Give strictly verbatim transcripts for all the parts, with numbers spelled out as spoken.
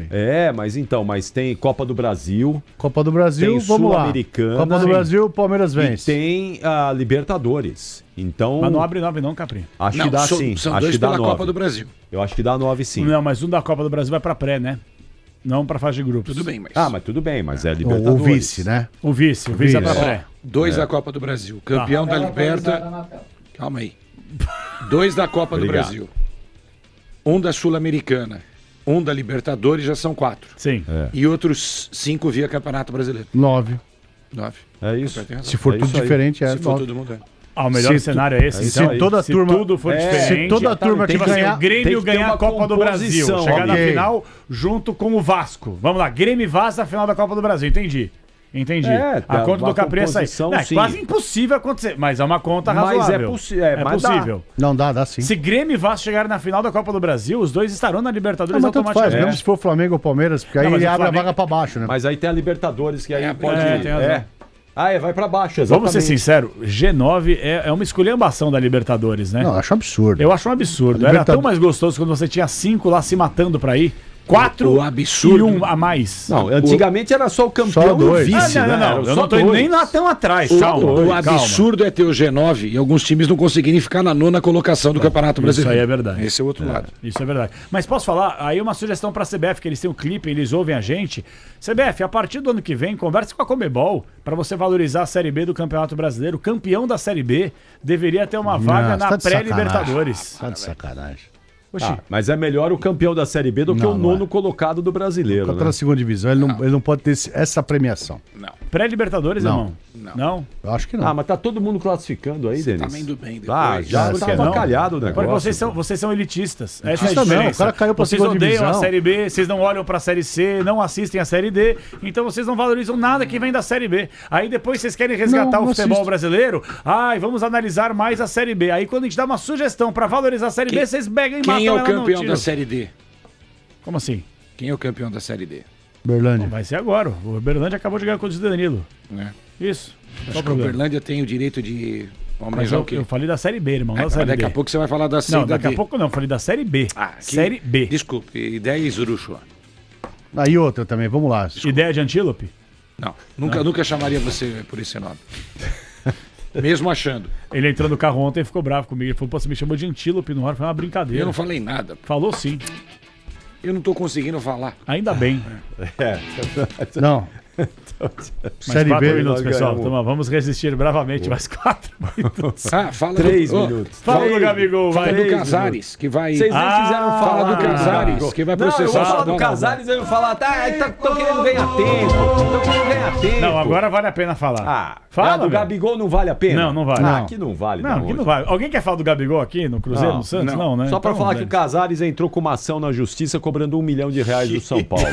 É, mas então, mas tem Copa do Brasil. Copa do Brasil, tem vamos lá. Sul-Americana. Copa do Sim. Brasil, Palmeiras vence. E tem a Libertadores. Então. Mas não abre nove não, Capri. Acho Não, que dá são, sim. são acho dois que dá pela nove. Copa do Brasil. Eu acho que dá nove sim. Não, mas um da Copa do Brasil vai pra pré, né? Não pra fase de grupos. Tudo bem, mas... Ah, mas tudo bem, mas é O, Libertadores. o vice, né? O vice, o vice é pra Vice. pré. Dois É. da Copa do Brasil. Campeão da Liberta... Calma aí. Dois da Copa do Obrigado. Brasil. Um da Sul-Americana. Um da Libertadores, já são quatro. Sim. É. E outros cinco via Campeonato Brasileiro. Nove. Nove. É isso. Tem razão. Se for É tudo isso aí. diferente, é Se for nove. todo mundo, é. Ah, o melhor Se cenário é esse. se então. toda a se turma- tudo for É, diferente. se toda a turma tipo que assim, ganhar- o Grêmio tem que ter ganhar a uma Copa do Brasil. composição, Chegar na ok. final junto com o Vasco. Vamos lá, Grêmio e Vasco na final da Copa do Brasil. Entendi. Entendi. É, a tá, conta uma do Capri é sair. composição, Não, é sim. quase impossível acontecer, mas é uma conta Mas razoável. é possi- é, mas dá. possível. Não, dá, dá sim. Se Grêmio e Vasco chegarem na final da Copa do Brasil, os dois estarão na Libertadores Não, mas tanto faz, automaticamente. mesmo se for Flamengo ou Palmeiras, porque aí Não, mas ele o abre Flamengo- a vaga pra baixo, né? Mas aí tem a Libertadores, que aí É, pode. é, tem razão. É. Ah, é, vai pra baixo, exatamente. Vamos ser sinceros, G nove é, é uma esculhambação da Libertadores, né? Não, eu acho um absurdo. Eu acho um absurdo. A Era Libertad- tão mais gostoso quando você tinha cinco lá se matando pra ir. Quatro O absurdo- e um a mais. Não, antigamente era só o campeão Só dois. e o Ah, vice, não, não, né? não. Era Eu só não tô indo dois. nem lá tão atrás. O, Calma. o calma. absurdo é ter o G nove e alguns times não conseguirem ficar na nona colocação do Campeonato Isso Brasileiro. aí é verdade. Esse é o outro lado. Isso é verdade. Mas posso falar, aí uma sugestão pra C B F, que eles têm um clipe, eles ouvem a gente. C B F, a partir do ano que vem, converse com a Conmebol pra você valorizar a Série B do Campeonato Brasileiro. O campeão da Série B deveria ter uma vaga Não, na tá de pré-Libertadores. Tá de sacanagem. Oxi, Ah, mas é melhor o campeão da Série B do que Não, o não nono é. colocado do brasileiro. Contra Né? a segunda divisão, ele não, ele não pode ter esse- essa premiação. Não. pré-Libertadores, Não. irmão? Não. Não? Eu acho que não. Ah, mas tá todo mundo classificando aí, Você Denis. tá indo bem depois. Ah, já Por tá que não? avacalhado o negócio. Porque vocês são, vocês são elitistas. Essa é a Elitista não, diferença. o cara caiu pra Vocês segunda odeiam a divisão. Série B, vocês não olham pra Série C, não assistem a Série D, então vocês não valorizam nada que vem da Série B. Aí depois vocês querem resgatar Não, o não futebol assisto. brasileiro, ai, vamos analisar mais a Série B. Aí quando a gente dá uma sugestão pra valorizar a Série B, vocês pegam e matam Quem é o ela no campeão tiro. da Série D? Como assim? Quem é o campeão da Série D? Berlândia. Vai ser agora. O Berlândia acabou de ganhar com o Danilo. Né? Isso. Qual Acho o que o problema? Uberlândia tem o direito de Mas homenagear eu, o quê? eu falei da Série B, irmão, É, não da mas Série daqui B. a pouco você vai falar da C Não, e da daqui a D. pouco não, eu falei da Série B. Ah, que- Série B. Desculpe, ideia esdrúxula. Aí outra também, vamos lá. Ideia de antílope? Não, nunca, nunca chamaria você por esse nome. Mesmo achando. Ele entrou no carro ontem e ficou bravo comigo. Ele falou, pô, você me chamou de antílope no ar, foi uma brincadeira. Eu não falei nada. Falou sim, Eu não tô conseguindo falar. ainda bem. Não. Mais Série quatro B. minutos, nós pessoal. ganhamos. Então, vamos resistir bravamente mais quatro minutos. Ah, fala Três do, oh, minutos. Fala Três. do Gabigol, Fala vai. do Três Casares, que vai... Vocês nem Ah, fizeram fala falar do Casares, que vai Não, eu processar vou a falar do dona Casares, eu vou falar, tá, tá, tô querendo ganhar tempo, tô querendo ganhar tempo. Não, agora vale a pena falar. Ah, Fala, a do meu. Gabigol não vale a pena? Não, não vale. Ah, Não. aqui não vale. Não, aqui não vai. Alguém quer falar do Gabigol aqui no Cruzeiro, Não, no Santos? não. Não, né? Só pra Então, falar que o velho. Casares entrou com uma ação na justiça cobrando um milhão de reais do São Paulo.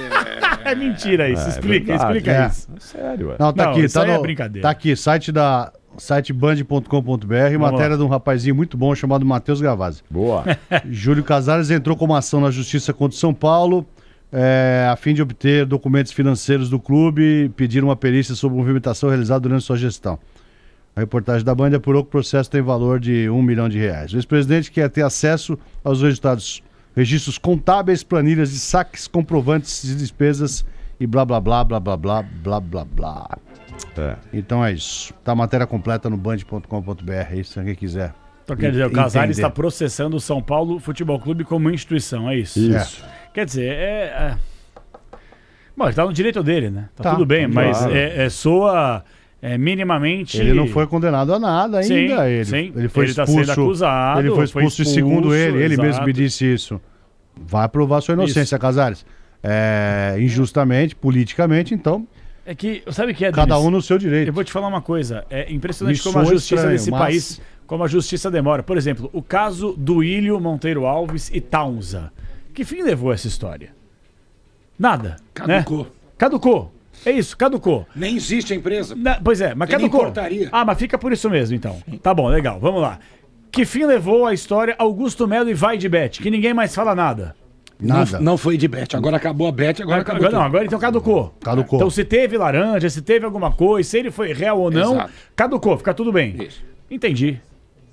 É mentira isso. É, explica, verdade. explica É. isso. Sério, ué. Não, tá Não, aqui, isso tá, aí é no, brincadeira. tá aqui, site da site band ponto com ponto br, Vamos matéria lá. de um rapazinho muito bom chamado Matheus Gavazzi. Boa. Júlio Casares entrou com uma ação na justiça contra o São Paulo, é, a fim de obter documentos financeiros do clube e pedir uma perícia sobre movimentação realizada durante sua gestão. A reportagem da Band apurou que o processo tem valor de um milhão de reais. O ex-presidente quer ter acesso aos resultados, registros contábeis, planilhas de saques, comprovantes de despesas e blá blá blá blá blá blá blá blá blá. É. Então é isso. Tá a matéria completa no band ponto com ponto br, é isso, se alguém quiser. Então quer dizer, o entender. Casares está processando o São Paulo Futebol Clube como instituição, é isso? Isso. Quer dizer, é... é... Bom, ele tá no direito dele, né? Tá, Tá, tudo bem, mas claro. é, é, soa é, minimamente... Ele não foi condenado a nada ainda. Sim, ele, sim. ele foi Ele tá expulso. sendo acusado, ele foi foi expulso, e expulso, segundo ele, ele mesmo exato. me disse isso. Vai provar sua inocência, Isso. Casares. É, injustamente, politicamente, então, É que, sabe o que é, cada Denis? um no seu direito. Eu vou te falar uma coisa, é impressionante Me como a soa justiça estranho, desse mas- país, como a justiça demora. Por exemplo, o caso do Ilho Monteiro Alves e Taunza. Que fim levou essa história? Nada. Caducou. Né? Caducou. É isso, caducou. Nem existe a empresa. Na- pois é, mas Tem nem caducou. portaria. Ah, mas fica por isso mesmo, então. Tá bom, legal, vamos lá. Que fim levou a história Augusto Melo e Vai de Bet? Que ninguém mais fala nada. Nada. Não, não foi de bet. Agora acabou a bet, agora acabou Agora, não, tudo. agora então caducou. Caducou. Então se teve laranja, se teve alguma coisa, se ele foi real ou não, Exato. caducou, fica tudo bem. Isso. Entendi.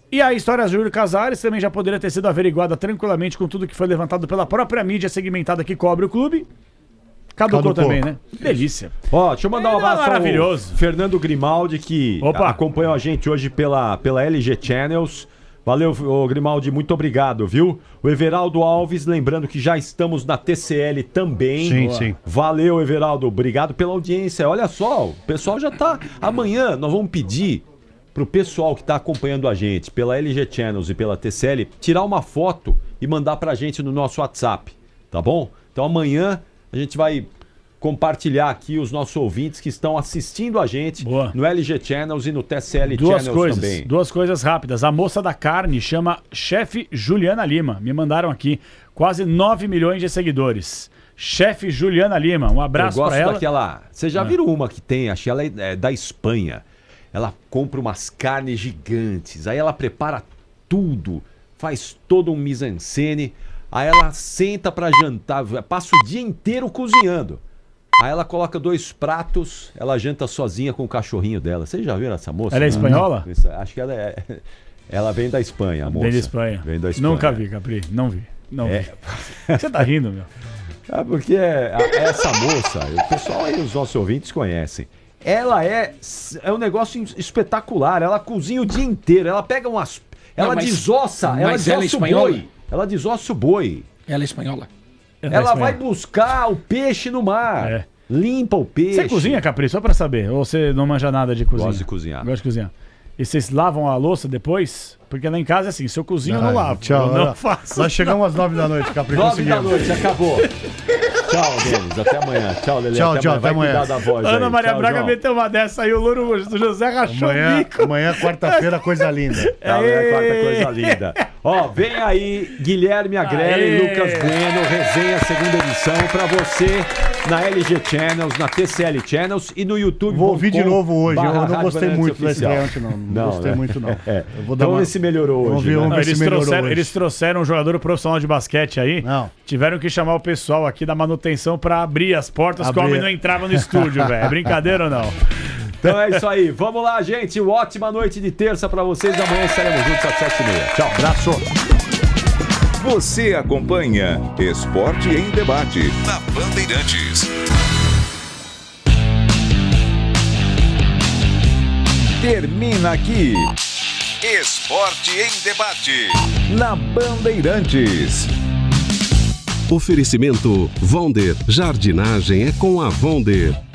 E a história de Júlio Casares também já poderia ter sido averiguada tranquilamente com tudo que foi levantado pela própria mídia segmentada que cobre o clube. Caducou, Caducou. também, né? Delícia. Ó, deixa eu mandar um Ele é abraço maravilhoso. ao Fernando Grimaldi, que Opa. acompanhou a gente hoje pela, pela L G Channels. Valeu, ô, Grimaldi, muito obrigado, viu? O Everaldo Alves, lembrando que já estamos na T C L também. Sim, Boa. sim. Valeu, Everaldo, obrigado pela audiência. Olha só, o pessoal já tá... Amanhã nós vamos pedir pro pessoal que tá acompanhando a gente pela L G Channels e pela T C L tirar uma foto e mandar pra gente no nosso WhatsApp, tá bom? Então amanhã a gente vai compartilhar aqui os nossos ouvintes que estão assistindo a gente Boa. no L G Channels e no T C L Duas Channels coisas, também. duas coisas rápidas. A moça da carne chama Chefe Juliana Lima. Me mandaram aqui quase nove milhões de seguidores. Chefe Juliana Lima, um abraço Eu gosto pra ela. daquela... Vocês já Ah. viram uma que tem, acho que ela é da Espanha. Ela compra umas carnes gigantes, aí ela prepara tudo, faz todo um mise-en-scène, aí ela senta pra jantar, passa o dia inteiro cozinhando. Aí ela coloca dois pratos, ela janta sozinha com o cachorrinho dela. Vocês já viram essa moça? Ela é espanhola? Isso, acho que ela é... Ela vem da Espanha, a moça. Vem da Espanha. Vem da Espanha. Nunca vi, Capri. Não vi. Não É. vi. Você tá rindo, meu. É porque a- essa moça, o pessoal aí, os nossos ouvintes conhecem. Ela é, é um negócio espetacular. Ela cozinha o dia inteiro. Ela pega umas. Ela Não, mas- desossa. Ela mas ela é desossa o espanhola? boi. Ela desossa o boi. Ela é espanhola. Ela vai buscar o peixe no mar. É. Limpa o peixe. Você cozinha, Capri? Só pra saber. Ou você não manja nada de cozinha? Gosto de cozinhar. Gosto de cozinhar. E vocês lavam a louça depois? Porque lá em casa é assim, se eu cozinho, eu não Ai, lavo. Tchau. eu não olha, faço. Nós chegamos às nove da noite, Capri. Nove da conseguimos. noite, acabou. Tchau, Denis. Até amanhã. Tchau, Lelê. Tchau, tchau, Vai até amanhã. cuidar da voz Ana aí. Maria Tchau, Braga João. meteu uma dessa aí, o Louro do José rachou o Amanhã, bico. amanhã quarta-feira, coisa linda. Tá, amanhã é quarta coisa linda. Ó, vem aí Guilherme Agrelli e Aê! Lucas Bueno, resenha segunda edição pra você na L G Channels, na T C L Channels e no YouTube. Vou ouvir de novo hoje. Eu não gostei muito da Oficial. estreia ontem, não. Não, gostei né? muito, não. É. Eu vou dar Então uma... vamos ver se melhorou Vamos hoje. ver, né? vamos Não, ver se eles, melhorou trouxeram, hoje. eles trouxeram um jogador profissional de basquete aí. Não. Tiveram que chamar o pessoal aqui da manutenção pra abrir as portas, que o Abrir. homem não entrava no estúdio, velho. É brincadeira ou não? Então é isso aí. Vamos lá, gente. Ótima noite de terça pra vocês. Amanhã estaremos juntos às sete e meia. Tchau. Abraço. Você acompanha Esporte em Debate na Bandeirantes. Termina aqui Esporte em Debate na Bandeirantes. Oferecimento Vonder. Jardinagem é com a Vonder.